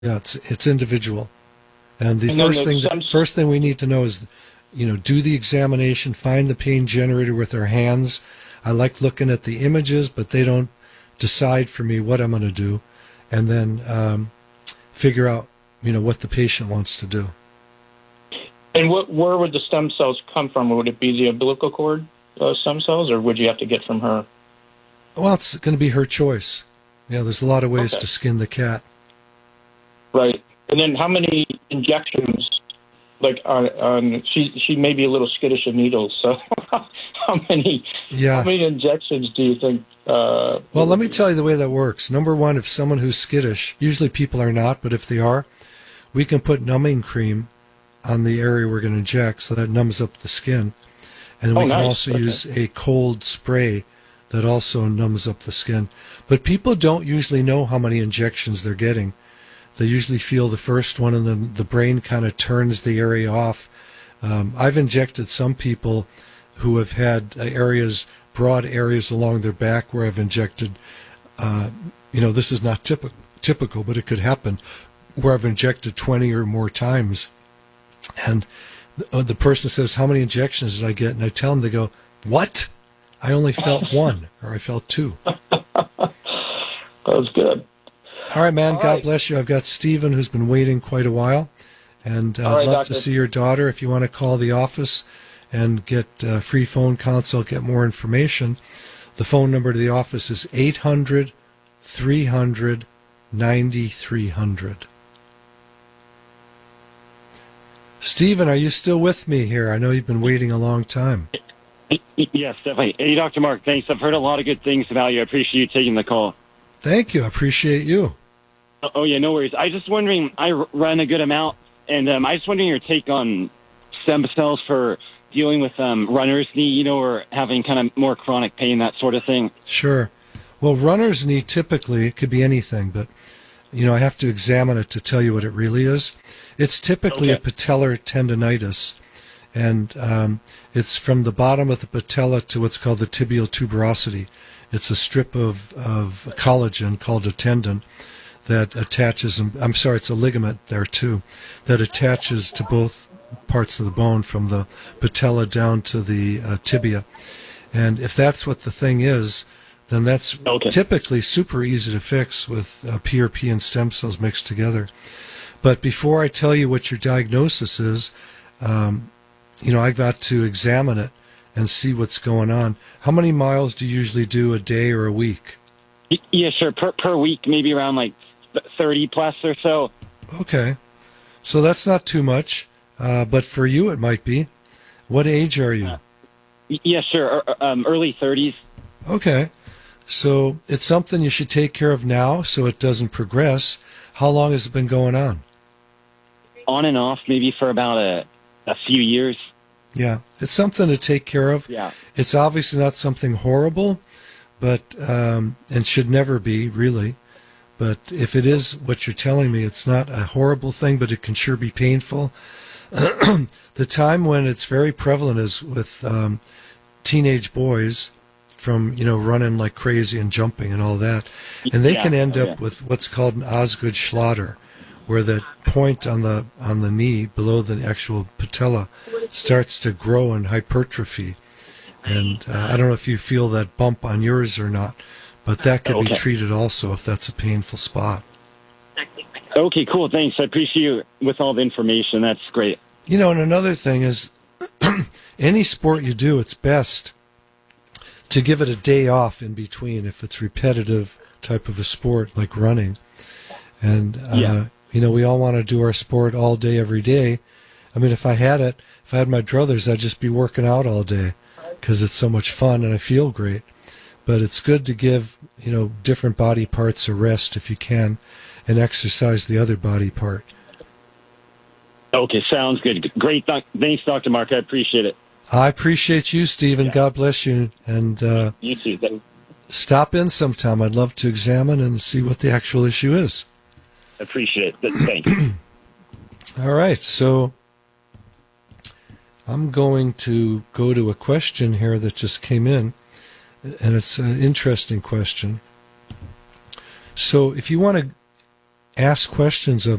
Yeah, it's individual. And the And then first thing we need to know is, do the examination, find the pain generator with our hands. I like looking at the images, but they don't decide for me what I'm going to do, and then figure out, what the patient wants to do. And where would the stem cells come from? Would it be the umbilical cord stem cells, or would you have to get from her? Well, it's going to be her choice. Yeah, there's a lot of ways to skin the cat. Right. And then how many injections? Like, she may be a little skittish of needles, so how many injections do you think? Well, let me tell you the way that works. Number one, if someone who's skittish, usually people are not, but if they are, we can put numbing cream on the area we're going to inject, so that numbs up the skin. And we can also use a cold spray that also numbs up the skin. But people don't usually know how many injections they're getting. They usually feel the first one, and then the brain kind of turns the area off. I've injected some people who have had broad areas along their back where I've injected, this is not typical, but it could happen, where I've injected 20 or more times. And the person says, how many injections did I get? And I tell them, they go, what? I only felt one, or I felt two. That was good. All right, man. God bless you. I've got Stephen, who's been waiting quite a while, and I'd love to see your daughter. If you want to call the office and get a free phone consult, get more information, the phone number to the office is 800-300-9300. Stephen, are you still with me here? I know you've been waiting a long time. Yes, definitely. Hey, Dr. Mark, thanks. I've heard a lot of good things about you. I appreciate you taking the call. Thank you. I appreciate you. Oh, yeah, no worries. I was just wondering, I run a good amount, and I was wondering your take on stem cells for dealing with runner's knee, or having kind of more chronic pain, that sort of thing. Sure. Well, runner's knee, typically, it could be anything, but, I have to examine it to tell you what it really is. It's typically a patellar tendonitis, and it's from the bottom of the patella to what's called the tibial tuberosity. It's a strip of collagen called a tendon that attaches, it's a ligament there too, that attaches to both parts of the bone from the patella down to the tibia. And if that's what the thing is, then that's typically super easy to fix with PRP and stem cells mixed together. But before I tell you what your diagnosis is, I've got to examine it and see what's going on. How many miles do you usually do a day or a week? Yeah, sure. Per week, maybe around like 30 plus or so. Okay. So that's not too much, but for you it might be. What age are you? Yeah, sure. Early 30s. Okay. So it's something you should take care of now so it doesn't progress. How long has it been going on? On and off, maybe for about a few years. Yeah, it's something to take care of. Yeah. It's obviously not something horrible, but and should never be, really. But if it is what you're telling me, it's not a horrible thing, but it can sure be painful. The time when it's very prevalent is with teenage boys from, running like crazy and jumping and all that. And they can end up with what's called an Osgood-Schlatter, where the point on the knee below the actual patella starts to grow and hypertrophy. And I don't know if you feel that bump on yours or not, but that could be treated also if that's a painful spot. Okay, cool. Thanks. I appreciate you with all the information. That's great. And another thing is, any sport you do, it's best to give it a day off in between if it's repetitive type of a sport like running. And, we all want to do our sport all day, every day. I mean, if I had my druthers, I'd just be working out all day because it's so much fun and I feel great. But it's good to give, different body parts a rest if you can and exercise the other body part. Okay, sounds good. Great. Thanks, Dr. Mark. I appreciate it. I appreciate you, Stephen. Yeah. God bless you. And you too. Stop in sometime. I'd love to examine and see what the actual issue is. Appreciate it. Thanks. All right. So I'm going to go to a question here that just came in, and it's an interesting question. So if you want to ask questions of